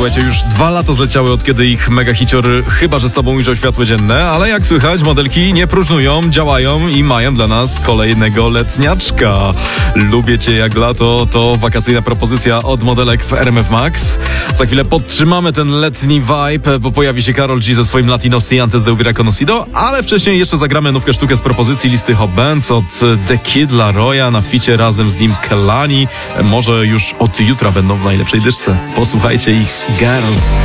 Słuchajcie, już 2 lata zleciały od kiedy ich mega hicior chyba że z sobą ujrzał światło dzienne, ale jak słychać, modelki nie próżnują, działają i mają dla nas kolejnego letniaczka. Lubię cię jak lato to wakacyjna propozycja od modelek w RMF Max. Za chwilę podtrzymamy ten letni vibe, bo pojawi się Karol G ze swoim Latino Si antes de hubiera conocido, ale wcześniej jeszcze zagramy nówkę sztukę z propozycji listy Hot Bands od The Kid Laroya na ficie razem z nim Kelani. Może już od jutra będą w najlepszej dyszce. Posłuchajcie ich, Girls.